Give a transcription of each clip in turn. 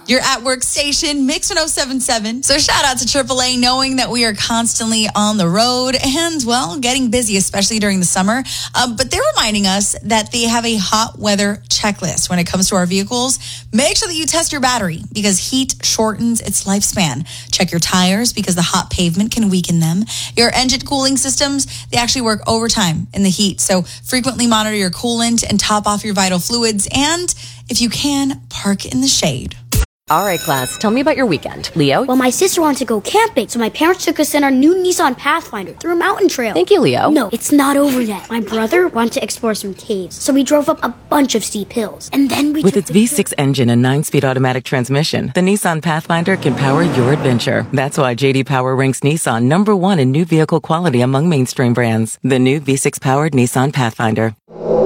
You're at workstation, Mix 1077. So shout out to AAA, knowing that we are constantly on the road and, well, getting busy, especially during the summer. But they're reminding us that they have a hot weather checklist when it comes to our vehicles. Make sure that you test your battery because heat shortens its lifespan. Check your tires because the hot pavement can weaken them. Your engine cooling systems, they actually work overtime in the heat. So frequently monitor your coolant and top off your vital fluids. And if you can, park in the shade. All right, class, tell me about your weekend. Leo? Well, my sister wanted to go camping, so my parents took us in our new Nissan Pathfinder through a mountain trail. Thank you, Leo. No, it's not over yet. My brother wanted to explore some caves, so we drove up a bunch of steep hills. And then we With its V6 engine and 9-speed automatic transmission, the Nissan Pathfinder can power your adventure. That's why J.D. Power ranks Nissan #1 in new vehicle quality among mainstream brands. The new V6-powered Nissan Pathfinder.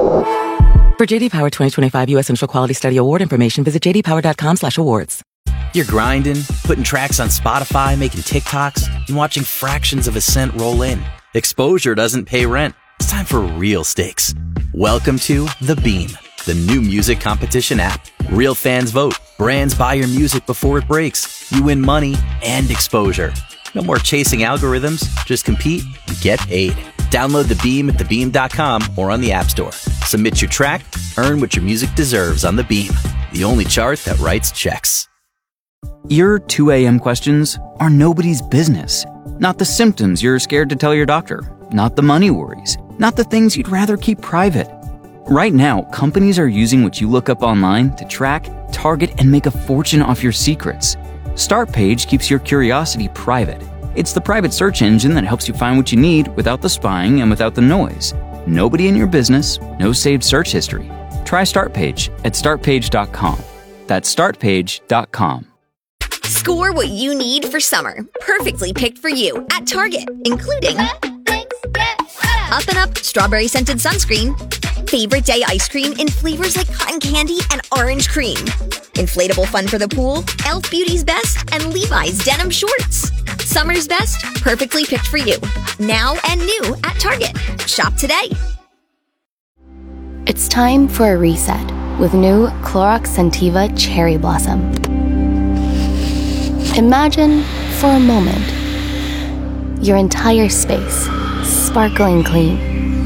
For J.D. Power 2025 U.S. Central Quality Study Award information, visit jdpower.com/awards. You're grinding, putting tracks on Spotify, making TikToks, and watching fractions of a cent roll in. Exposure doesn't pay rent. It's time for real stakes. Welcome to The Beam, the new music competition app. Real fans vote. Brands buy your music before it breaks. You win money and exposure. No more chasing algorithms. Just compete and get paid. Download The Beam at thebeam.com or on the App Store. Submit your track, earn what your music deserves on The Beam, the only chart that writes checks. Your 2 a.m. questions are nobody's business. Not the symptoms you're scared to tell your doctor. Not the money worries. Not the things you'd rather keep private. Right now, companies are using what you look up online to track, target, and make a fortune off your secrets. Startpage keeps your curiosity private. It's the private search engine that helps you find what you need without the spying and without the noise. Nobody in your business, no saved search history. Try Startpage at startpage.com. That's startpage.com. Score what you need for summer. Perfectly picked for you at Target, including Up and Up strawberry scented sunscreen, favorite day ice cream in flavors like cotton candy and orange cream, inflatable fun for the pool, Elf Beauty's Best, and Levi's denim shorts. Summer's best, perfectly picked for you. Now and new at Target. Shop today. It's time for a reset with new Clorox Scentiva Cherry Blossom. Imagine, for a moment, your entire space sparkling clean.